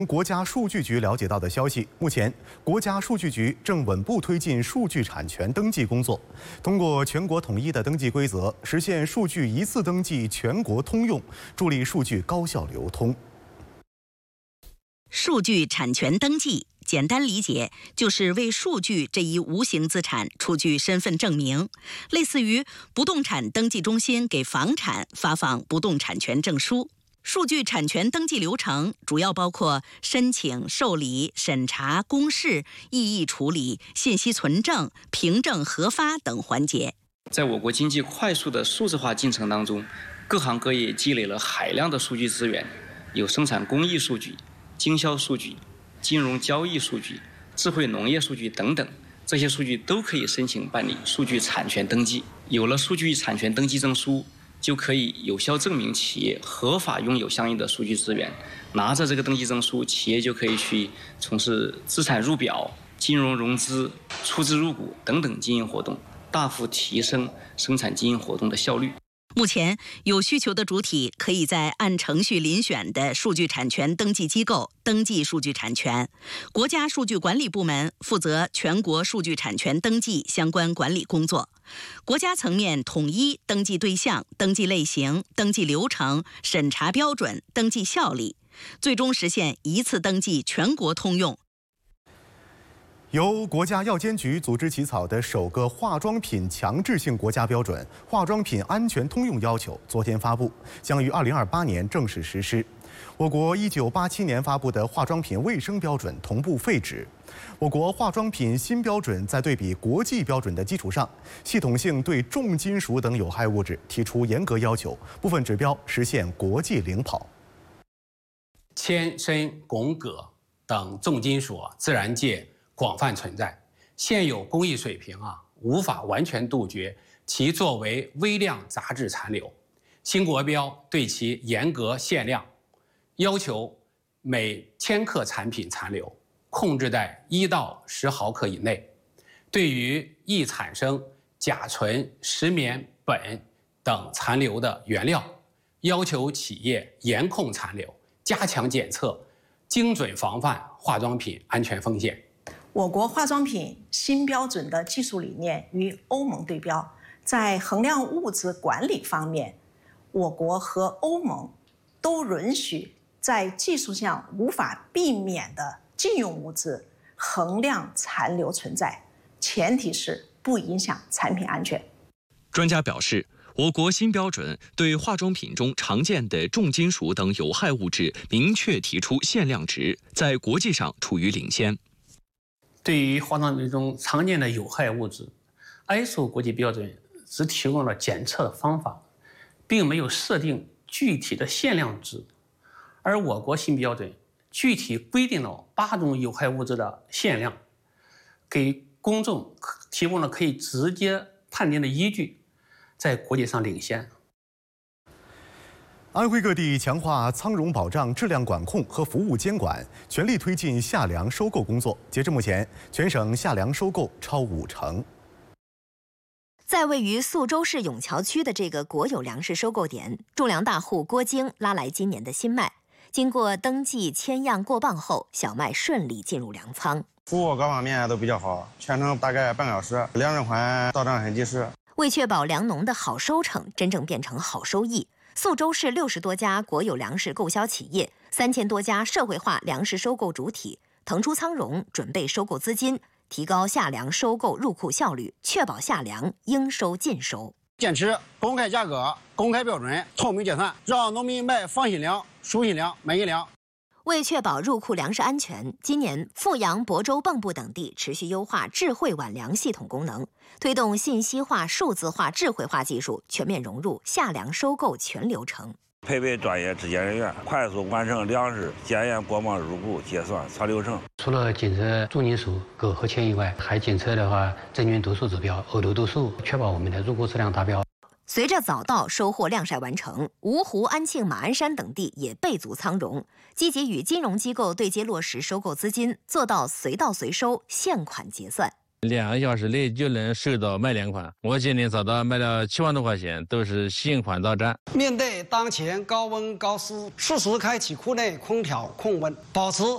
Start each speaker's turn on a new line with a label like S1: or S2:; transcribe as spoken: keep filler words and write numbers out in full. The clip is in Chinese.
S1: 国家数据局了解到的消息，目前国家数据局正稳步推进数据产权登记工作，通过全国统一的登记规则，实现数据一次登记全国通用，助力数据高效流通。
S2: 数据产权登记，简单理解就是为数据这一无形资产出具身份证明，类似于不动产登记中心给房产发放不动产权证书。数据产权登记流程主要包括申请、受理、审查、公示、异议处理、信息存证、凭证核发等环节。
S3: 在我国经济快速的数字化进程当中，各行各业积累了海量的数据资源，有生产工艺数据、经销数据、金融交易数据、智慧农业数据等等，这些数据都可以申请办理数据产权登记。有了数据产权登记证书，就可以有效证明企业合法拥有相应的数据资源。拿着这个登记证书，企业就可以去从事资产入表、金融融资、出资入股等等经营活动，大幅提升生产经营活动的效率。
S2: 目前，有需求的主体可以在按程序遴选的数据产权登记机构登记数据产权。国家数据管理部门负责全国数据产权登记相关管理工作。国家层面统一登记对象、登记类型、登记流程、审查标准、登记效力，最终实现一次登记全国通用。
S1: 由国家药监局组织起草的首个化妆品强制性国家标准《化妆品安全通用要求》昨天发布，将于二零二八年正式实施。我国一九八七年发布的化妆品卫生标准同步废止。我国化妆品新标准在对比国际标准的基础上，系统性对重金属等有害物质提出严格要求，部分指标实现国际领跑。
S4: 铅、砷、汞、铬等重金属自然界广泛存在，现有工艺水平啊无法完全杜绝其作为微量杂质残留。新国标对其严格限量，要求每千克产品残留控制在一到十毫克以内。对于易产生甲醇、石棉、苯等残留的原料，要求企业严控残留，加强检测，精准防范化妆品安全风险。
S5: 我国化妆品新标准的技术理念与欧盟对标，在衡量物质管理方面，我国和欧盟都允许在技术上无法避免的禁用物质衡量残留存在，前提是不影响产品安全。
S6: 专家表示，我国新标准对化妆品中常见的重金属等有害物质明确提出限量值，在国际上处于领先。
S4: 对于化妆品中常见的有害物质 ，I S O 国际标准只提供了检测的方法，并没有设定具体的限量值，而我国新标准具体规定了八种有害物质的限量，给公众提供了可以直接判定的依据，在国际上领先。
S1: 安徽各地强化仓容保障、质量管控和服务监管，全力推进夏粮收购工作。截至目前，全省夏粮收购超五成。
S7: 在位于宿州市永桥区的这个国有粮食收购点，种粮大户郭京拉来今年的新麦，经过登记签样过磅后，小麦顺利进入粮仓。
S8: 服务各方面都比较好，全程大概半小时，粮食款到账很及时。
S7: 为确保粮农的好收成真正变成好收益，宿州市六十多家国有粮食购销企业、三千多家社会化粮食收购主体腾出仓容，准备收购资金，提高夏粮收购入库效率，确保夏粮应收尽收。
S9: 坚持公开价格、公开标准、透明结算，让农民买放心粮、舒心粮、满意粮。
S7: 为确保入库粮食安全，今年阜阳、亳州、蚌埠等地持续优化智慧挽粮系统功能，推动信息化、数字化、智慧化技术全面融入夏粮收购全流程。
S10: 配备专业质检人员，快速完成粮食检验、过磅、入库、结算全流程。
S11: 除了检测重金属、铬和铅以外，还检测的话真菌毒素指标、呕毒毒素，确保我们的入库质量达标。
S7: 随着早稻收获晾晒完成，芜湖、安庆、马鞍山等地也备足仓容，积极与金融机构对接落实收购资金，做到随到随收、现款结算。
S12: 两个小时内就能收到卖粮款，我今年早稻卖了七万多块钱，都是现款到账。
S13: 面对当前高温高湿，适时开启库内空调控温，保持